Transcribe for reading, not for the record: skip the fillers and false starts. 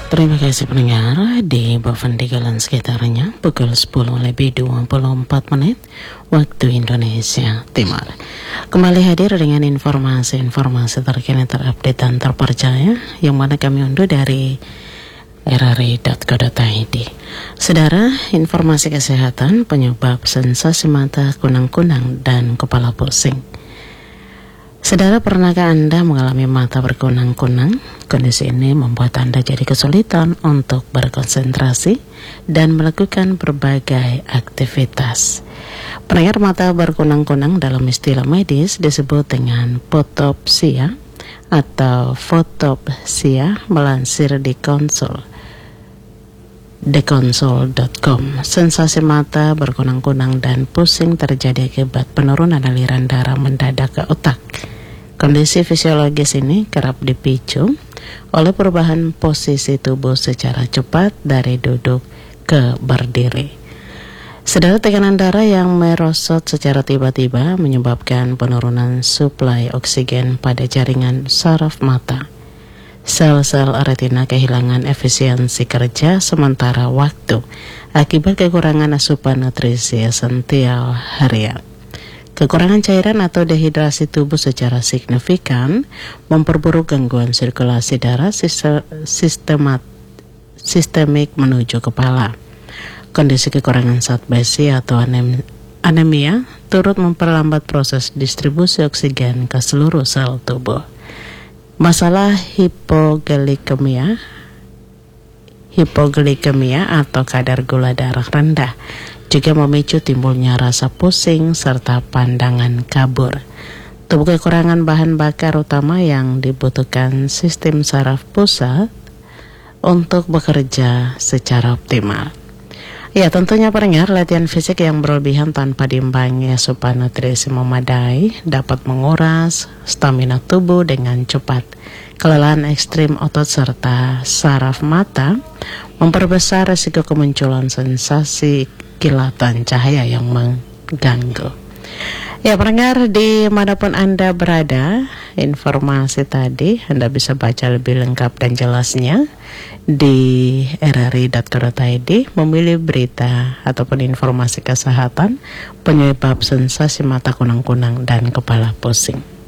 Terima kasih pendengar di Bavandigalan sekitarnya pukul 10:24 waktu Indonesia Timur. Kembali hadir dengan informasi-informasi terkini, terupdate dan terpercaya yang mana kami unduh dari rri.co.id. Saudara, informasi kesehatan penyebab sensasi mata kunang-kunang dan kepala pusing. Saudara, pernahkah Anda mengalami mata berkunang-kunang? Kondisi ini membuat Anda jadi kesulitan untuk berkonsentrasi dan melakukan berbagai aktivitas. Pendengar, mata berkunang-kunang dalam istilah medis disebut dengan fotopsia atau fotopsia melansir di thekonsol.com. Sensasi mata berkunang-kunang dan pusing terjadi akibat penurunan aliran darah mendadak ke otak. Kondisi fisiologis ini kerap dipicu oleh perubahan posisi tubuh secara cepat dari duduk ke berdiri. Saudara, tekanan darah yang merosot secara tiba-tiba menyebabkan penurunan suplai oksigen pada jaringan saraf mata. Sel-sel retina kehilangan efisiensi kerja sementara waktu akibat kekurangan asupan nutrisi esensial harian. Kekurangan cairan atau dehidrasi tubuh secara signifikan memperburuk gangguan sirkulasi darah sistemik menuju kepala. Kondisi kekurangan zat besi atau anemia turut memperlambat proses distribusi oksigen ke seluruh sel tubuh. Masalah hipoglikemia atau kadar gula darah rendah juga memicu timbulnya rasa pusing serta pandangan kabur. Tubuh kekurangan bahan bakar utama yang dibutuhkan sistem saraf pusat untuk bekerja secara optimal. Ya, tentunya pendengar, latihan fisik yang berlebihan tanpa diimbangi asupan nutrisi memadai dapat menguras stamina tubuh dengan cepat. Kelelahan ekstrim otot serta saraf mata memperbesar risiko kemunculan sensasi kilatan cahaya yang mengganggu. Ya, pendengar, dimanapun Anda berada, informasi tadi Anda bisa baca lebih lengkap dan jelasnya di rri.co.id, memilih berita ataupun informasi kesehatan penyebab sensasi mata kunang-kunang dan kepala pusing.